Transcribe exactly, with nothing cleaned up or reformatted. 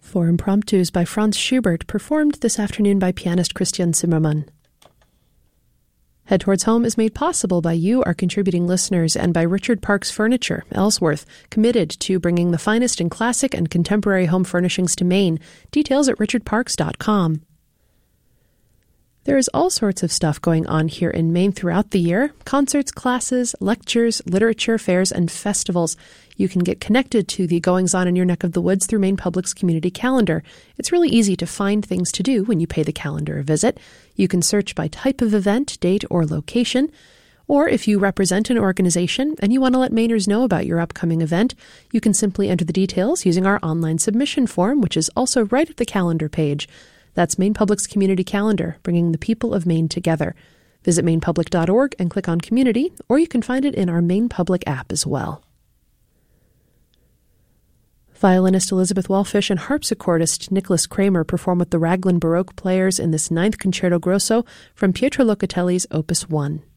Four impromptus by Franz Schubert, performed this afternoon by pianist Christian Zimmermann. Head Towards Home is made possible by you, our contributing listeners, and by Richard Parks Furniture, Ellsworth, committed to bringing the finest in classic and contemporary home furnishings to Maine. Details at richard parks dot com. There is all sorts of stuff going on here in Maine throughout the year. Concerts, classes, lectures, literature, fairs, and festivals. You can get connected to the goings-on in your neck of the woods through Maine Public's community calendar. It's really easy to find things to do when you pay the calendar a visit. You can search by type of event, date, or location. Or if you represent an organization and you want to let Mainers know about your upcoming event, you can simply enter the details using our online submission form, which is also right at the calendar page. That's Maine Public's community calendar, bringing the people of Maine together. Visit maine public dot org and click on Community, or you can find it in our Maine Public app as well. Violinist Elizabeth Wallfish and harpsichordist Nicholas Kramer perform with the Raglan Baroque Players in this ninth Concerto Grosso from Pietro Locatelli's Opus one.